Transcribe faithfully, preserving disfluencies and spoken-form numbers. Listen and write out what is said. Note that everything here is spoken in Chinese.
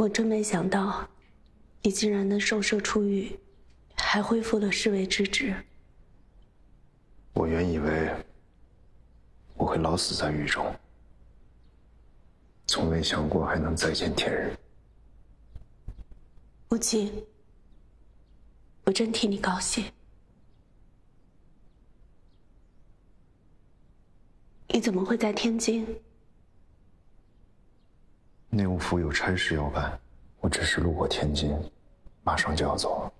我真没想到，你竟然能受赦出狱，还恢复了侍卫之职。 我原以为我会老死在狱中，从未想过还能再见天日。 母亲，我真替你高兴。你怎么会在天津？ 内务府有差事要办，我只是路过天津，马上就要走了。